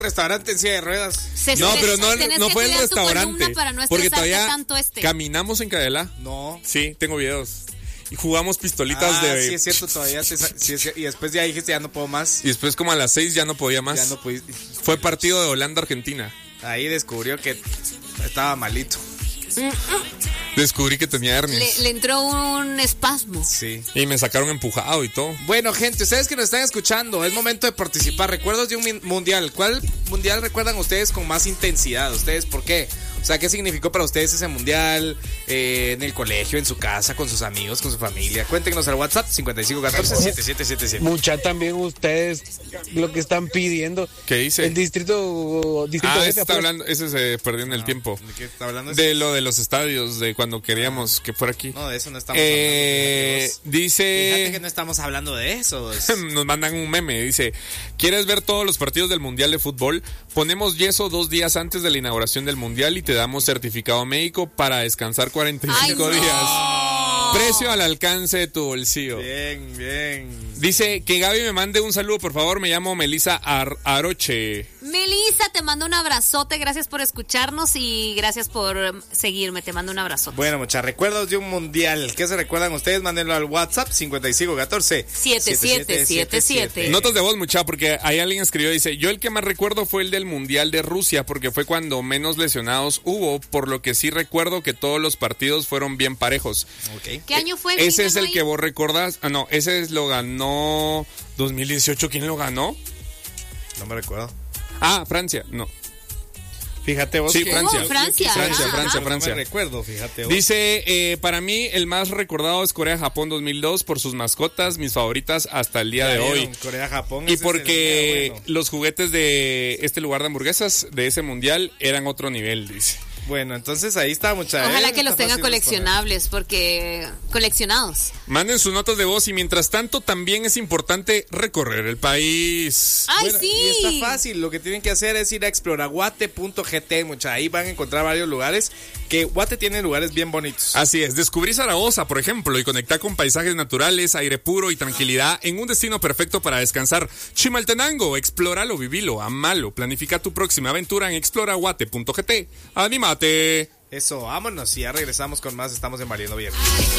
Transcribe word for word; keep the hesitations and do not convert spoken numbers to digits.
restaurante en silla de ruedas. Se No, estresa, pero no, tenés no que fue el cuidar tu restaurante. columna para no Porque estresarte todavía tanto este. caminamos en Cadela. No. Sí, tengo videos. Y jugamos pistolitas Ah, de... sí, es cierto, todavía te, sí, es, y después ya dijiste, ya no puedo más. Y después como a las seis ya no podía más. Ya no pude. Fue partido de Holanda-Argentina. Ahí descubrió que estaba malito. Descubrí que tenía hernias. Le, le entró un espasmo. Sí. Y me sacaron empujado y todo. Bueno, gente, ustedes que nos están escuchando, es momento de participar. Recuerdos de un min- mundial. ¿Cuál mundial recuerdan ustedes con más intensidad? ¿Ustedes por qué? O sea, ¿qué significó para ustedes ese mundial? Eh, en el colegio, en su casa, con sus amigos, con su familia. Cuéntenos al WhatsApp cincuenta y cinco catorce setenta y siete setenta y siete. Mucha también ustedes lo que están pidiendo. ¿Qué dice? El distrito, distrito Ah, F, ese está pues. hablando, ese se perdió en el No, tiempo. ¿de qué está hablando? De lo de los estadios, de cuando queríamos que fuera aquí. No, de eso no estamos Eh, hablando. Fíjate que dice... no estamos hablando de eso. Nos mandan un meme, dice: ¿quieres ver todos los partidos del Mundial de Fútbol? Ponemos yeso dos días antes de la inauguración del Mundial y te damos certificado médico para descansar cuarenta y cinco Ay, no. días. Precio al alcance de tu bolsillo. Bien, bien. Dice que Gaby me mande un saludo, por favor. Me llamo Melissa Ar- Aroche. Melissa, te mando un abrazote. Gracias por escucharnos y gracias por seguirme. Te mando un abrazote. Bueno, muchas recuerdos de un mundial. ¿Qué se recuerdan ustedes? Mándenlo al WhatsApp cincuenta y cinco catorce siete siete siete siete. Notas de voz, mucha, porque ahí alguien escribió, dice: yo el que más recuerdo fue el del Mundial de Rusia, porque fue cuando menos lesionados hubo, por lo que sí recuerdo que todos los partidos fueron bien parejos. Ok. ¿Qué año fue? Ese es ganó el ahí? que vos recordás. Ah, no, ese es, lo ganó dos mil dieciocho. ¿Quién lo ganó? No me recuerdo. Ah, Francia, no. Fíjate vos. Sí, que- Francia. Oh, Francia. Francia, Ah, Francia, ah. Francia. No me recuerdo, fíjate vos. Dice, eh, para mí el más recordado es Corea-Japón dos mil dos por sus mascotas, mis favoritas hasta el día de hoy. Corea-Japón. Y ese es porque el día bueno. los juguetes de este lugar de hamburguesas, de ese mundial, eran otro nivel, dice. Bueno, entonces ahí está, mucha. Ojalá eh, que los está tengan fácil coleccionables, porque coleccionados. Manden sus notas de voz y mientras tanto también es importante recorrer el país. ¡Ay, Bueno, sí! Y está fácil, lo que tienen que hacer es ir a exploraguate punto g t, mucha. Ahí van a encontrar varios lugares, que Guate tiene lugares bien bonitos. Así es, descubrí Zaragoza, por ejemplo, y conectar con paisajes naturales, aire puro y tranquilidad en un destino perfecto para descansar. Chimaltenango, explóralo, vivilo, amalo. Planifica tu próxima aventura en exploraguate punto g t. ¡Anímate! Eso, vámonos y ya regresamos con más. Estamos en Valiendo Bien.